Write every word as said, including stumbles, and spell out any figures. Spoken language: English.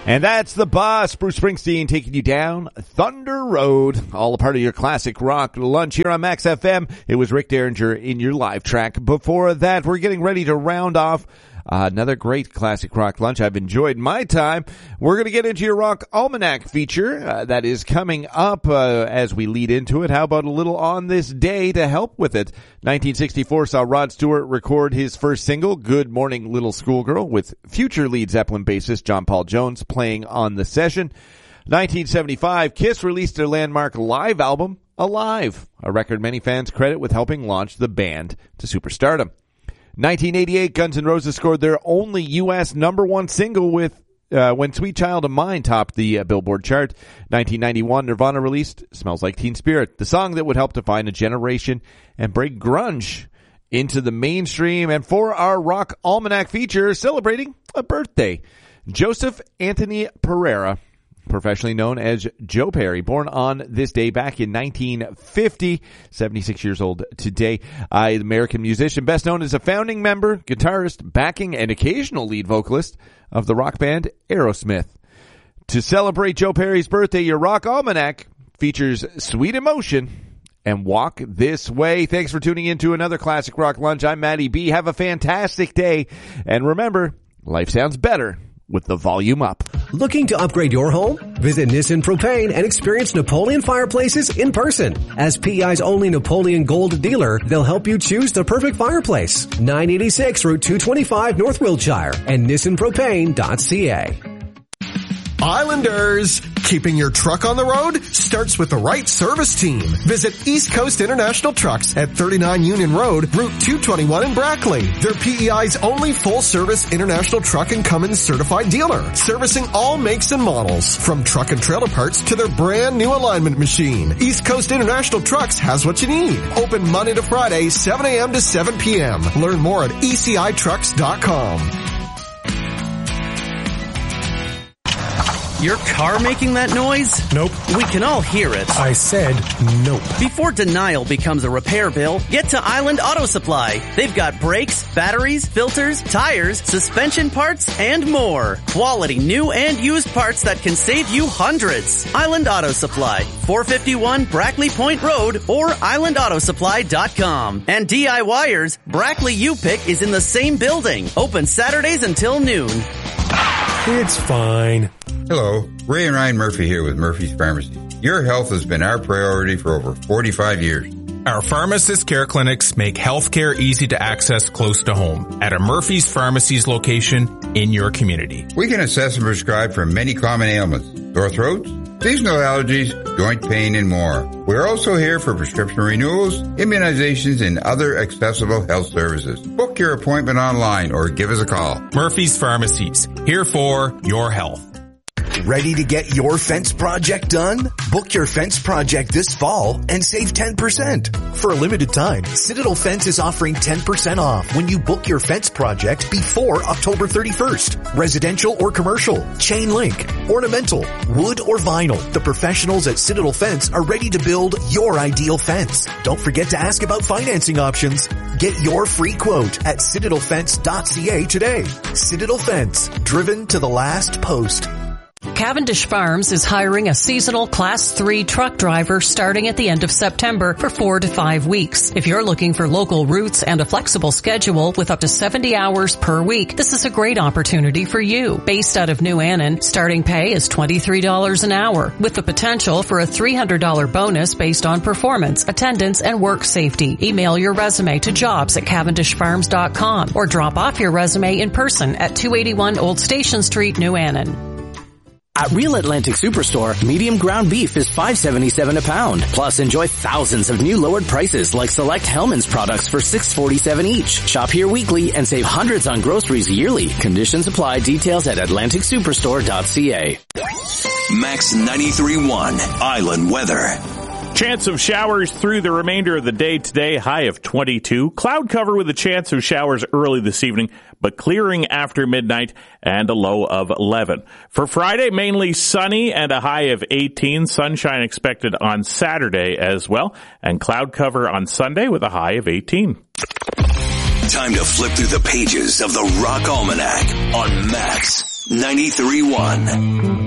And that's the boss, Bruce Springsteen, taking you down Thunder Road. All a part of your classic rock lunch here on Max F M. It was Rick Derringer in your live track. Before that, we're getting ready to round off Uh, another great classic rock lunch. I've enjoyed my time. We're going to get into your Rock Almanac feature uh, that is coming up uh, as we lead into it. How about a little On This Day to help with it? nineteen sixty-four saw Rod Stewart record his first single, Good Morning Little Schoolgirl, with future Led Zeppelin bassist John Paul Jones playing on the session. nineteen seventy-five, Kiss released their landmark live album, Alive, a record many fans credit with helping launch the band to superstardom. nineteen eighty-eight, Guns N' Roses scored their only U S number one single with uh, when Sweet Child of Mine topped the uh, Billboard chart. nineteen ninety-one, Nirvana released Smells Like Teen Spirit, the song that would help define a generation and bring grunge into the mainstream. And for our Rock Almanac feature, celebrating a birthday, Joseph Anthony Pereira, professionally known as Joe Perry, born on this day back in nineteen fifty, seventy-six years old today. Uh, American musician, best known as a founding member, guitarist, backing, and occasional lead vocalist of the rock band Aerosmith. To celebrate Joe Perry's birthday, your Rock Almanac features Sweet Emotion and Walk This Way. Thanks for tuning in to another Classic Rock Lunch. I'm Matty B. Have a fantastic day. And remember, life sounds better with the volume up. Looking to upgrade your home? Visit Nissan Propane and experience Napoleon fireplaces in person. As P E I's only Napoleon Gold dealer, they'll help you choose the perfect fireplace. nine eighty-six Route two twenty-five, North Wiltshire, and nissan propane dot c a. Islanders, keeping your truck on the road starts with the right service team. Visit East Coast International Trucks at thirty-nine Union Road, Route two twenty-one in Brackley. They're P E I's only full-service international truck and Cummins certified dealer, servicing all makes and models, from truck and trailer parts to their brand new alignment machine. East Coast International Trucks has what you need. Open Monday to Friday, seven a.m. to seven p.m. Learn more at e c i trucks dot com. Your car making that noise? Nope. We can all hear it. I said nope. Before denial becomes a repair bill, get to Island Auto Supply. They've got brakes, batteries, filters, tires, suspension parts, and more. Quality new and used parts that can save you hundreds. Island Auto Supply, four fifty-one Brackley Point Road or island auto supply dot com. And DIYers, Brackley U-Pick is in the same building. Open Saturdays until noon. It's fine. Hello, Ray and Ryan Murphy here with Murphy's Pharmacy. Your health has been our priority for over forty-five years. Our pharmacist care clinics make healthcare easy to access close to home at a Murphy's Pharmacy's location in your community. We can assess and prescribe for many common ailments, sore throats, seasonal allergies, joint pain, and more. We're also here for prescription renewals, immunizations, and other accessible health services. Book your appointment online or give us a call. Murphy's Pharmacies, here for your health. Ready to get your fence project done? Book your fence project this fall and save ten percent. For a limited time, Citadel Fence is offering ten percent off when you book your fence project before October thirty-first. Residential or commercial, chain link, ornamental, wood or vinyl. The professionals at Citadel Fence are ready to build your ideal fence. Don't forget to ask about financing options. Get your free quote at citadel fence dot c a today. Citadel Fence, driven to the last post. Cavendish Farms is hiring a seasonal Class three truck driver starting at the end of September for four to five weeks. If you're looking for local routes and a flexible schedule with up to seventy hours per week, this is a great opportunity for you. Based out of New Annan, starting pay is twenty-three dollars an hour, with the potential for a three hundred dollars bonus based on performance, attendance, and work safety. Email your resume to jobs at cavendish farms dot com or drop off your resume in person at two eighty-one Old Station Street, New Annan. At Real Atlantic Superstore, medium ground beef is five seventy-seven a pound. Plus, enjoy thousands of new lowered prices like select Hellmann's products for six forty-seven each. Shop here weekly and save hundreds on groceries yearly. Conditions apply. Details at atlantic superstore dot c a. Max ninety-three point one Island Weather. Chance of showers through the remainder of the day today, high of twenty-two. Cloud cover with a chance of showers early this evening, but clearing after midnight and a low of eleven. For Friday, mainly sunny and a high of eighteen. Sunshine expected on Saturday as well, and cloud cover on Sunday with a high of eighteen. Time to flip through the pages of the Rock Almanac on Max ninety-three point one.